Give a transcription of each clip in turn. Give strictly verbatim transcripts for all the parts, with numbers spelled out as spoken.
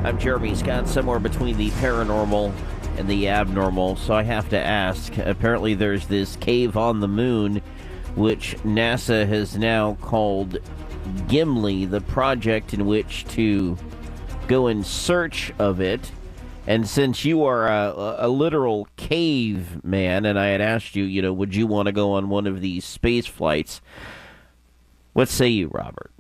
I'm Jeremy Scott, somewhere between the paranormal and the abnormal, so I have to ask. Apparently there's this cave on the moon, which NASA has now called Gimli, the project in which to go in search of it. And since you are a, a literal caveman, and I had asked you, you know, would you want to go on one of these space flights? What say you, Robert?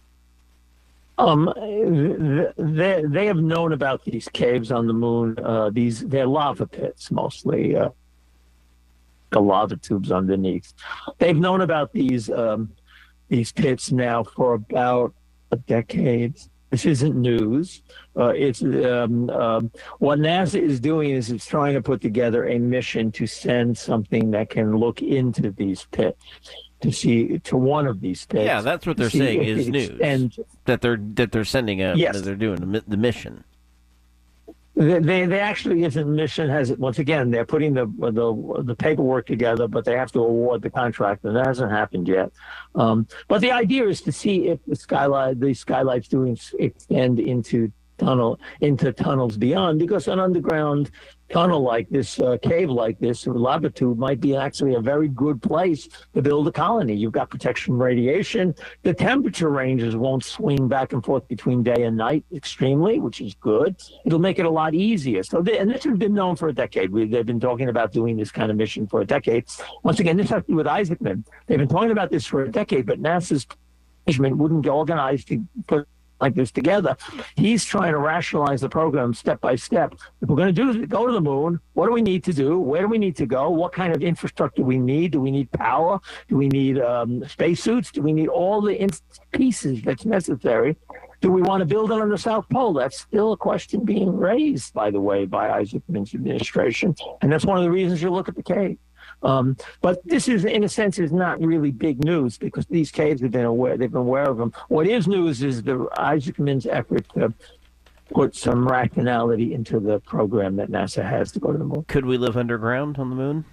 Um, they they have known about these caves on the moon. Uh, these they're lava pits mostly, uh, the lava tubes underneath. They've known about these um, these pits now for about a decade. This isn't news. Uh, it's um, um, what NASA is doing is it's trying to put together a mission to send something that can look into these pits. To see to one of these pits. Yeah, that's what they're saying is news. And that they're that they're sending a yes. that they're doing the, the mission. They, they they actually isn't mission has once again they're putting the the the paperwork together, but they have to award the contract, and that hasn't happened yet. Um, but the idea is to see if the skylight the skylights do extend into tunnel into tunnels beyond, because an underground tunnel like this, uh, cave like this, or lava tube might be actually a very good place to build a colony. You've got protection from radiation. The temperature ranges won't swing back and forth between day and night extremely, which is good. It'll make it a lot easier. So, they, and this has been known for a decade. We, they've been talking about doing this kind of mission for a decade. Once again, this has to do with Isaacman. They've been talking about this for a decade, but NASA's management wouldn't get organized to put like this together. He's trying to rationalize the program step by step. If we're going to do go to the moon, what do we need to do? Where do we need to go? What kind of infrastructure do we need? Do we need power? Do we need um, spacesuits? Do we need all the in- pieces that's necessary? Do we want to build it on the South Pole? That's still a question being raised, by the way, by Isaacman's administration. And that's one of the reasons you look at the cave. Um, but this is, in a sense, is not really big news because these caves have been aware, they've been aware of them. What is news is the Isaacman's effort to put some rationality into the program that NASA has to go to the moon. Could we live underground on the moon?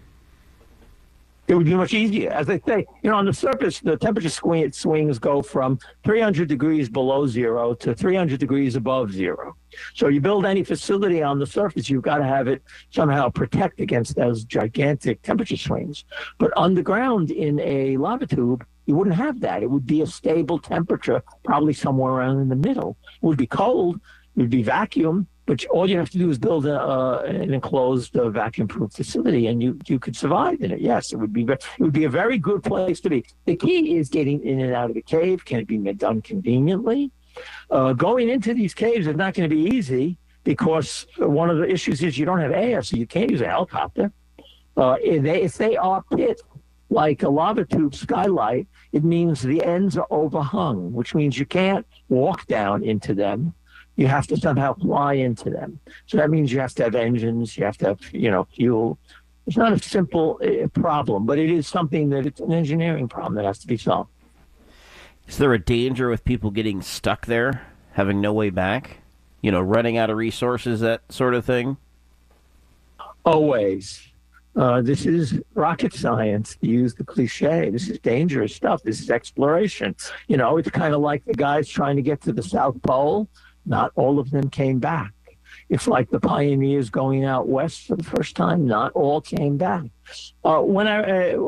It would be much easier. As they say, you know, on the surface, the temperature swing, swings go from three hundred degrees below zero to three hundred degrees above zero. So you build any facility on the surface, you've got to have it somehow protect against those gigantic temperature swings. But underground in a lava tube, you wouldn't have that. It would be a stable temperature, probably somewhere around in the middle. It would be cold. It would be vacuum. But all you have to do is build a, uh, an enclosed uh, vacuum-proof facility, and you you could survive in it. Yes, it would be it would be a very good place to be. The key is getting in and out of the cave. Can it be done conveniently? Uh, going into these caves is not going to be easy because one of the issues is you don't have air, so you can't use a helicopter. Uh, if, they, if they are pit like a lava tube skylight, it means the ends are overhung, which means you can't walk down into them. You have to somehow fly into them. So that means you have to have engines, you have to have, you know, fuel. It's not a simple uh, problem, but it is something that it's an engineering problem that has to be solved. Is there a danger with people getting stuck there, having no way back? You know, running out of resources, that sort of thing? Always. Uh, this is rocket science, to use the cliche. This is dangerous stuff. This is exploration. You know, it's kind of like the guys trying to get to the South Pole. Not all of them came back. It's like the pioneers going out west for the first time. Not all came back. Uh, when I uh,